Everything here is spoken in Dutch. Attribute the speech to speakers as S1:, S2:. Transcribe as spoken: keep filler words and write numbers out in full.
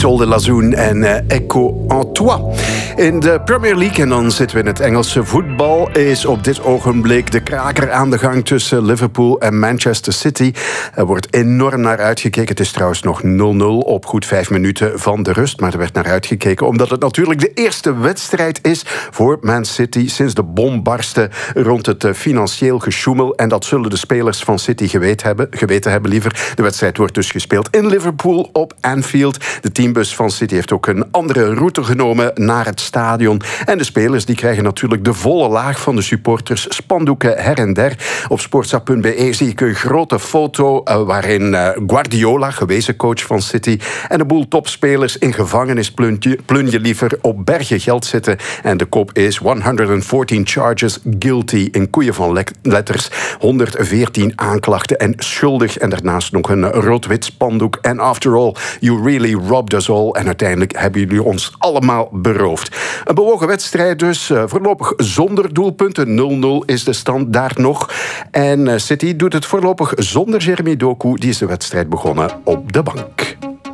S1: Isolde Lazoun en uh, Echo en toi. In de Premier League, en dan zitten we in het Engelse voetbal, is op dit ogenblik de kraker aan de gang tussen Liverpool en Manchester City. Er wordt enorm naar uitgekeken. Het is trouwens nog nul nul op goed vijf minuten van de rust. Maar er werd naar uitgekeken omdat het natuurlijk de eerste wedstrijd is voor Man City sinds de bom barstte rond het financieel gesjoemel. En dat zullen de spelers van City geweten hebben. Geweten hebben liever. De wedstrijd wordt dus gespeeld in Liverpool op Anfield. De teambus van City heeft ook een andere route genomen naar het stadion. En de spelers die krijgen natuurlijk de volle laag van de supporters. Spandoeken her en der. Op sportza punt be zie ik een grote foto uh, waarin uh, Guardiola, gewezen coach van City, en een boel topspelers in gevangenis plunje, plunje liever op bergen geld zitten. En de kop is honderdveertien charges guilty in koeien van letters. honderdveertien aanklachten en schuldig. En daarnaast nog een rood-wit spandoek. En after all, you really robbed us all. En uiteindelijk hebben jullie ons allemaal beroofd. Een bewogen wedstrijd dus. Uh, voorlopig zonder doelpunten. nul nul is de stand daar nog. En uh, City doet het voorlopig zonder Jeremy Doku. Die is de wedstrijd begonnen op de bank.